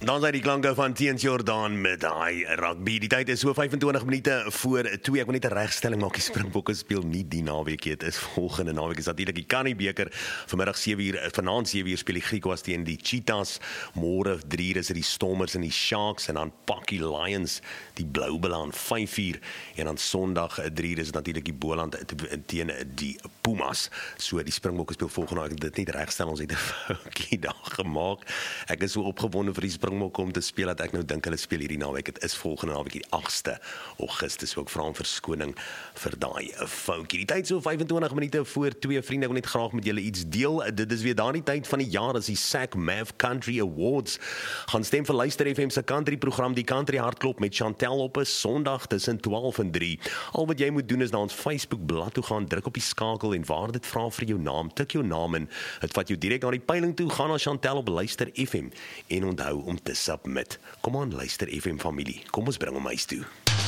Dan zijn die klanke van Tiens Jordan met hy rugby. Die tyd is so 25 minute voor 2. Ek wil net 'n regstelling maak. Die Springbokke speel nie die naweek nie. Dit is volgende naweek. Is natuurlik die Kani beker. Vanmiddag 7uur, vanaand 7uur speel die Griquas teen die Cheetahs. Môre 3uur is dit die Stormers en die Sharks en dan pak die Lions die Bloubulle aan 5uur en dan Sondag 3uur is dit natuurlik die Boland teen die Pumas. So die Springbokke speel volgende naweek. Dit net regstel, ons het 'n foutjie daar gemaak. Ek is so opgewonde vir die Springbokke om te speel dat ek nou dink hulle speel hierdie naweek. Dit is volgende naweek die 8ste Augustus. Ook vra om verskoning vir daai foutjie. Die tyd so 25 minute voor 2. Vriende, ek wil net graag met julle iets deel. Dit is weer daardie tyd van die jaar as die SAC Mav Country Awards. Gaan stem vir Luister FM se country program Die Country Hartklop met Chantel op 'n Sondag tussen 12 en 3. Al wat jy moet doen is na ons Facebook bladsy toe gaan, druk op die skakel en waar dit vra vir jou naam, tik jou naam in. Dit vat jou direk na die peiling toe. Gaan na Chantel op Luister FM en onthou om te submit. Kom aan, Luister FM familie. Kom ons bring hom huis toe.